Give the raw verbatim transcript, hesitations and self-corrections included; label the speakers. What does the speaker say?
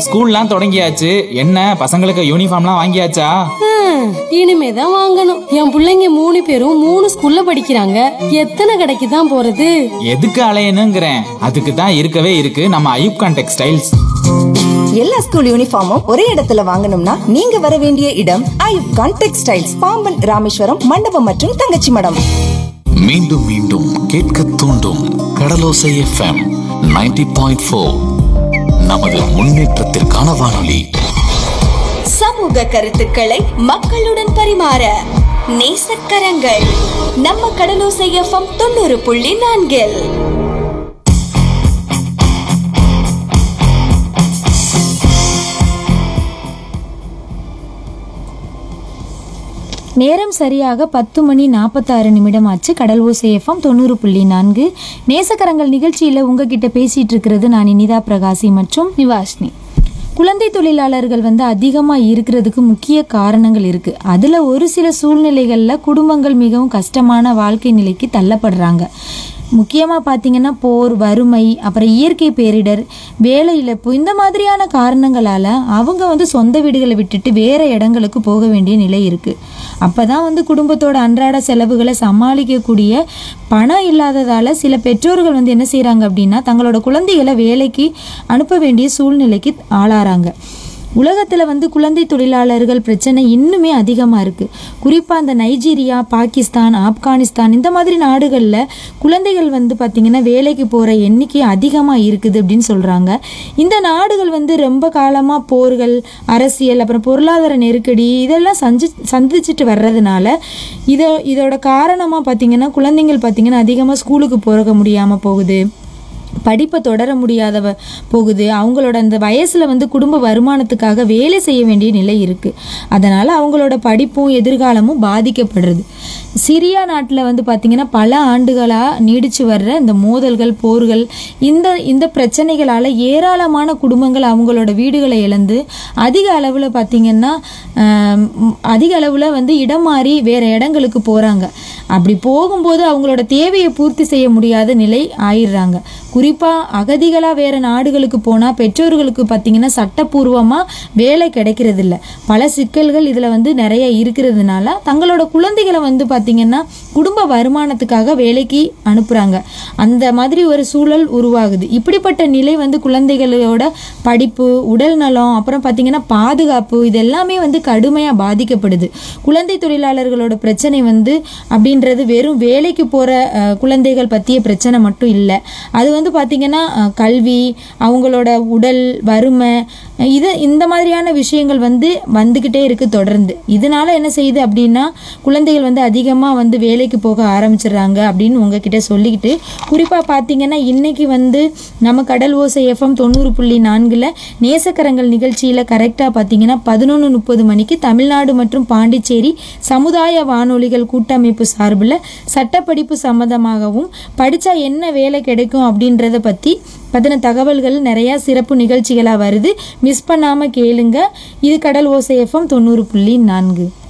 Speaker 1: ஸ்கூல்லாம் தொடங்கியாச்சு. என்ன பசங்களுக்கு யூனிஃபார்ம்லாம் வாங்கியாச்சா?
Speaker 2: இனிமேதான் வாங்கணும். என் பிள்ளைங்க மூணு பேரும் மூணு ஸ்கூல்ல படிக்கிறாங்க. எத்தனை கடைக்கு தான் போறது?
Speaker 1: எதுக்கு அலையணுங்கிறேன். அதுக்கு தான் இருக்கவே இருக்கு நம்ம ஐயூப்கான் டெக்ஸ்டைல்ஸ்.
Speaker 3: எல்லா ஸ்கூல் யூனிஃபார்மும் ஒரே இடத்துல வாங்கணும்னா நீங்க வர வேண்டிய இடம் ஐயூப்கான் டெக்ஸ்டைல்ஸ், பாம்பன் ராமேஸ்வரம் மண்டபம் மற்றும் தங்கச்சி மடம்.
Speaker 4: மீண்டும் மீண்டும் கேட்க தூண்டும் கடலோசை எஃப்எம் நைன்டி பாயிண்ட் ஃபோர். நமது முன்னேற்றத்திற்கான வானொலி.
Speaker 5: சமூக கருத்துக்களை மக்களுடன் பரிமாற நேசக்கரங்கள் நம்ம கடலோசை எஃப்எம் தொண்ணூறு புள்ளி நான்கில்.
Speaker 6: நேரம் சரியாக பத்து மணி நாற்பத்தாறு நிமிடம் ஆச்சு. கடல் ஓசை எஃப்எம் தொண்ணூறு புள்ளி நான்கு நேசக்கரங்கள் நிகழ்ச்சியில் உங்ககிட்ட பேசிட்டு இருக்கிறது நான் இனிதா பிரகாசி மற்றும் நிவாஷினி. குழந்தை தொழிலாளர்கள் வந்து அதிகமாக இருக்கிறதுக்கு முக்கிய காரணங்கள் இருக்குது. அதில் ஒரு சில சூழ்நிலைகளில் குடும்பங்கள் மிகவும் கஷ்டமான வாழ்க்கை நிலைக்கு தள்ளப்படுறாங்க. முக்கியமாக பார்த்திங்கன்னா போர், வறுமை, அப்புறம் இயற்கை பேரிடர், வேலை இழப்பு, இந்த மாதிரியான காரணங்களால் அவங்க வந்து சொந்த வீடுகளை விட்டுட்டு வேறு இடங்களுக்கு போக வேண்டிய நிலை இருக்குது. அப்போ தான் வந்து குடும்பத்தோட அன்றாட செலவுகளை சமாளிக்கக்கூடிய பணம் இல்லாததால் சில பெற்றோர்கள் வந்து என்ன செய்கிறாங்க அப்படின்னா தங்களோட குழந்தைகளை வேலைக்கு அனுப்ப வேண்டிய சூழ்நிலைக்கு ஆளாகிறாங்க. உலகத்தில் வந்து குழந்தை தொழிலாளர்கள் பிரச்சனை இன்னுமே அதிகமாக இருக்குது. குறிப்பாக அந்த நைஜீரியா, பாகிஸ்தான், ஆப்கானிஸ்தான் இந்த மாதிரி நாடுகளில் குழந்தைகள் வந்து பார்த்திங்கன்னா வேலைக்கு போகிற எண்ணிக்கை அதிகமாக இருக்குது அப்படின்னு சொல்கிறாங்க. இந்த நாடுகள் வந்து ரொம்ப காலமாக போர்கள், அரசியல், அப்புறம் பொருளாதார நெருக்கடி இதெல்லாம் சந்தி சந்திச்சுட்டு வர்றதுனால இதை இதோட காரணமாக பார்த்திங்கன்னா குழந்தைங்கள் பார்த்திங்கன்னா அதிகமாக ஸ்கூலுக்கு போக முடியாமல் போகுது, படிப்பை தொடர முடியாத போகுது. அவங்களோட அந்த வயசில் வந்து குடும்ப வருமானத்துக்காக வேலை செய்ய வேண்டிய நிலை இருக்குது. அதனால் அவங்களோட படிப்பும் எதிர்காலமும் பாதிக்கப்படுறது. சிரியா நாட்டில் வந்து பார்த்திங்கன்னா பல ஆண்டுகளாக நீடிச்சு வர்ற இந்த மோதல்கள், போர்கள், இந்த இந்த பிரச்சனைகளால் ஏராளமான குடும்பங்கள் அவங்களோட வீடுகளை இழந்து அதிக அளவில் பார்த்திங்கன்னா அதிக அளவில் வந்து இடம் மாறி வேறு இடங்களுக்கு போகிறாங்க. அப்படி போகும்போது அவங்களோட தேவையை பூர்த்தி செய்ய முடியாத நிலை ஆயிடுறாங்க. குறிப்பாக அகதிகளாக வேறு நாடுகளுக்கு போனால் பெற்றோர்களுக்கு பார்த்திங்கன்னா சட்டப்பூர்வமாக வேலை கிடைக்கிறதில்ல. பல சிக்கல்கள் இதில் வந்து நிறைய இருக்கிறதுனால தங்களோட குழந்தைகளை வந்து பார்த்திங்கன்னா குடும்ப வருமானத்துக்காக வேலைக்கு அனுப்புகிறாங்க. அந்த மாதிரி ஒரு சூழல் உருவாகுது. இப்படிப்பட்ட நிலை வந்து குழந்தைகளோட படிப்பு, உடல் நலம், அப்புறம் பார்த்திங்கன்னா பாதுகாப்பு இது எல்லாமே வந்து கடுமையாக பாதிக்கப்படுது. குழந்தை தொழிலாளர்களோட பிரச்சனை வந்து அப்படின்றது வெறும் வேலைக்கு போகிற குழந்தைகள் பற்றிய பிரச்சனை மட்டும் இல்லை. அது வந்து பார்த்திங்கன்னா கல்வி, அவங்களோட உடல், வறுமை, இது இந்த மாதிரியான விஷயங்கள் வந்து வந்துக்கிட்டே இருக்குது தொடர்ந்து. இதனால் என்ன செய்யுது அப்படின்னா குழந்தைகள் வந்து அதிகமாக வந்து வேலைக்கு போக ஆரம்பிச்சிடுறாங்க அப்படின்னு உங்ககிட்ட சொல்லிக்கிட்டு, குறிப்பாக பார்த்திங்கன்னா இன்றைக்கி வந்து நம்ம கடல் ஓசை எஃப்எம் தொண்ணூறு புள்ளி நான்கில் நேசக்கரங்கள் நிகழ்ச்சியில் கரெக்டாக பார்த்திங்கன்னா பதினொன்று முப்பது மணிக்கு தமிழ்நாடு மற்றும் பாண்டிச்சேரி சமுதாய வானொலிகள் கூட்டமைப்பு சார்பில் சட்டப்படிப்பு சம்மந்தமாகவும் படித்தா என்ன வேலை கிடைக்கும் அப்படின்றத பற்றி பற்றின தகவல்கள் நிறையா சிறப்பு நிகழ்ச்சிகளாக வருது. மிஸ் பண்ணாமல் கேளுங்க. இது கடல் ஓசை எஃப்எம் தொண்ணூறு புள்ளி நான்கு.